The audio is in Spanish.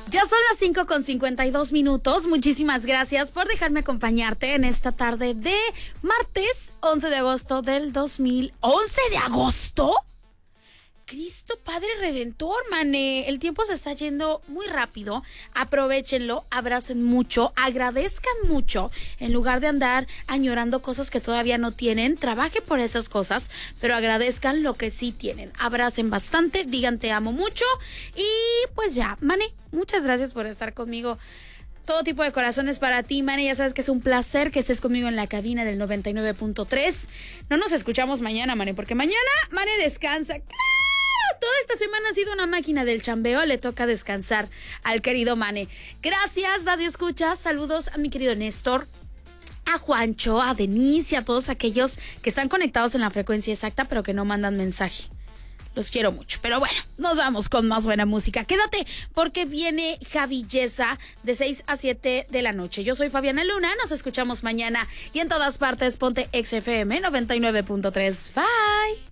Ya son las 5:52. Muchísimas gracias por dejarme acompañarte en esta tarde de martes 11 de agosto del 2000. ¿11 de agosto? Cristo Padre Redentor, mané. El tiempo se está yendo muy rápido. Aprovéchenlo, abracen mucho, agradezcan mucho. En lugar de andar añorando cosas que todavía no tienen, trabaje por esas cosas, pero agradezcan lo que sí tienen. Abracen bastante, digan te amo mucho. Y pues ya, mané, muchas gracias por estar conmigo. Todo tipo de corazones para ti, Mane. Ya sabes que es un placer que estés conmigo en la cabina del 99.3. No nos escuchamos mañana, Mane, porque mañana Mane descansa. Toda esta semana ha sido una máquina del chambeo. Le toca descansar al querido Mane. Gracias, Radio Escuchas. Saludos a mi querido Néstor, a Juancho, a Denise y a todos aquellos que están conectados en la frecuencia exacta, pero que no mandan mensaje. Los quiero mucho. Pero bueno, nos vamos con más buena música. Quédate porque viene Javi Yesa de 6 a 7 de la noche. Yo soy Fabiana Luna. Nos escuchamos mañana y en todas partes ponte XFM 99.3. Bye.